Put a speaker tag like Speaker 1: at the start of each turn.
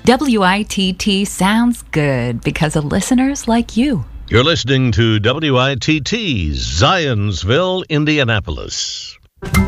Speaker 1: WITT sounds good because of listeners like you.
Speaker 2: You're listening to WITT, Zionsville, Indianapolis.